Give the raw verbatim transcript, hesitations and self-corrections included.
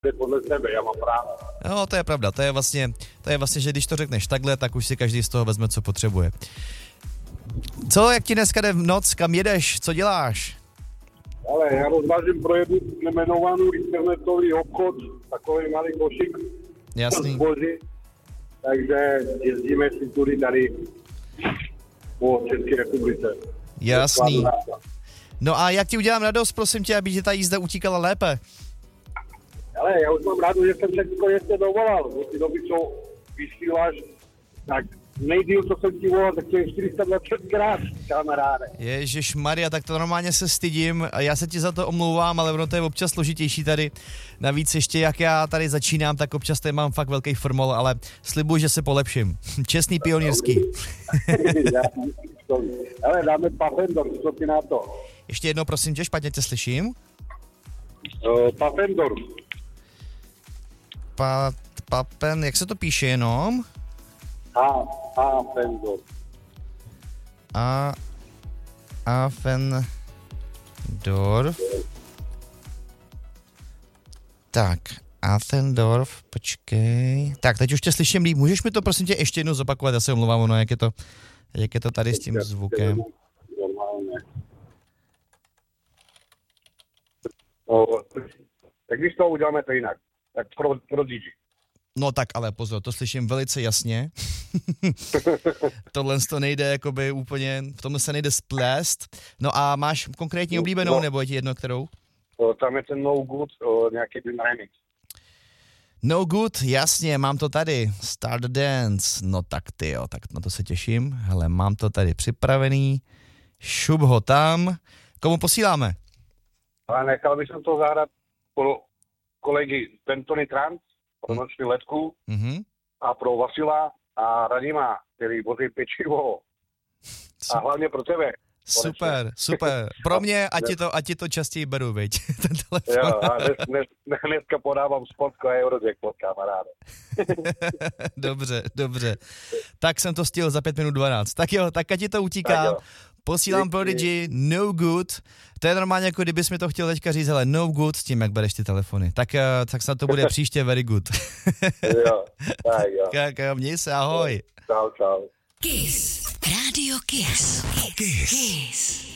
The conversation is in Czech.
podle sebe, já mám právo. No, to je pravda, to je vlastně, to je vlastně, že když to řekneš takhle, tak už si každý z toho vezme, co potřebuje. Co, jak ti dneska jde v noc, kam jedeš, co děláš? Ale já rozvážím pro jednu nejmenovanou internetový obchod, takový malý košík. Jasný. Zboží, takže jezdíme si tudy tady po České republice. Jasný. No a jak ti udělám radost, prosím tě, aby tě ta jízda utíkala lépe? Ale já už mám rád, že jsem se konečně dovolal. Do té doby, co vysíláš, tak nejdýl, co jsem ti volal, tak tě čtyři sta dvacet krát, kamaráde. Ježišmarja, tak to normálně se stydím a já se ti za to omlouvám, ale ono to je občas složitější tady. Navíc ještě jak já tady začínám, tak občas tady mám fakt velký formol, ale slibuji, že se polepším. Čestný pionýrský. Ale dáme Pafendor, co ty na to? Ještě jednou, prosím tě, špatně tě slyším. Uh, Pafendor. Pa, papen, jak se to píše jenom? A, Pafendor. A, Affendorf. Tak, Affendorf, počkej. Tak, teď už tě slyším líp. Můžeš mi to prosím tě ještě jednou zopakovat? Já se omlouvám, ono, jak je to, jak je to tady s tím zvukem. O, tak když to uděláme to jinak, tak pro, pro dý džej. No tak ale pozor, to slyším velice jasně. Tohle to nejde jakoby úplně, v tomhle se nejde splést. No a máš konkrétní oblíbenou, no, nebo je ti jedno kterou? O, tam je ten No Good, o, nějaký ten remix. No Good, jasně, mám to tady. Start Dance, no tak ty jo, tak na to se těším. Hele, mám to tady připravený. Šup ho tam. Komu posíláme? Ale nechal bych to zahrát pro kolegy Pentony Trans, pro noční letku Mm-hmm. a pro Vasila a Radima, který vozí pečivo. A hlavně pro tebe. Super, super. Pro mě, ať ti to, ať ti to častěji beru, viď, ten telefon. Jo, a dnes, dnes, dneska podávám spotku a Eurojackpot, kamaráde. Dobře, dobře. Tak jsem to stihl za pět minut dvanáct. Tak jo, tak ať ti to utíká. Posílám Prodigy No Good. To je normálně, jako kdybys mi to chtěl teďka říct, hele, No Good s tím, jak bereš ty telefony. Tak, tak snad to bude příště very good. Jo, tak jo. Tak jo, měj se, ahoj. Čau, čau. Kiss. Radio Kiss. Kiss. Kiss.